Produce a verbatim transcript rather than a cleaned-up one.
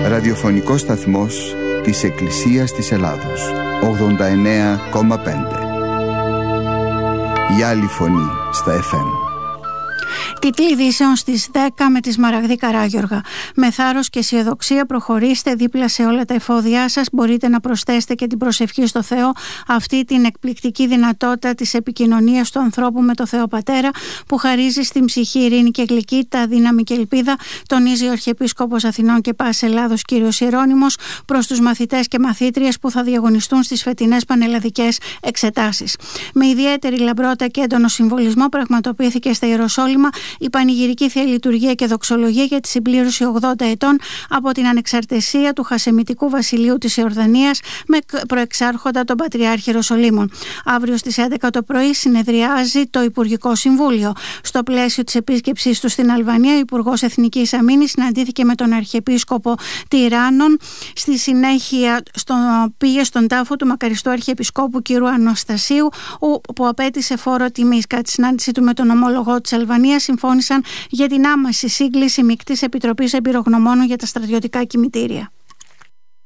ραδιοφωνικός σταθμός της Εκκλησίας της Ελλάδος, ογδόντα εννέα κόμμα πέντε. Η άλλη φωνή στα εφ εμ. Τίτλοι ειδήσεων στις δέκα με τη Σμαραγδή Καράγιοργα. Με θάρρος και αισιοδοξία προχωρήστε δίπλα σε όλα τα εφόδια σας. Μπορείτε να προσθέσετε και την προσευχή στο Θεό, αυτή την εκπληκτική δυνατότητα της επικοινωνίας του ανθρώπου με το Θεό Πατέρα, που χαρίζει στην ψυχή ειρήνη και γλυκύτητα, δύναμη και ελπίδα, τονίζει ο Αρχιεπίσκοπος Αθηνών και Πάσης Ελλάδος κ. Ιερώνυμος προς τους μαθητές και μαθήτριες που θα διαγωνιστούν στις φετινές πανελλαδικές εξετάσεις. Με ιδιαίτερη λαμπρότητα και έντονο συμβολισμό πραγματοποιήθηκε στα Ιεροσόλυμα η πανηγυρική Θεία Λειτουργία και δοξολογία για τη συμπλήρωση ογδόντα ετών από την ανεξαρτησία του Χασεμιτικού Βασιλείου της Ιορδανίας με προεξάρχοντα τον Πατριάρχη Ιεροσολύμων. Αύριο στις έντεκα το πρωί συνεδριάζει το Υπουργικό Συμβούλιο. Στο πλαίσιο της επίσκεψής του στην Αλβανία, ο Υπουργός Εθνικής Αμήνης συναντήθηκε με τον Αρχιεπίσκοπο Τυράννων. Στη συνέχεια στο, πήγε στον τάφο του μακαριστού Αρχιεπισκόπου κ. Αναστασίου, που απέτησε φόρο τιμής. Κατά τη συνάντησή του με τον ομόλογο της Αλβανίας, συμφώνησαν για την άμεση σύγκληση μεικτής επιτροπής εμπειρογνωμόνων για τα στρατιωτικά κημητήρια.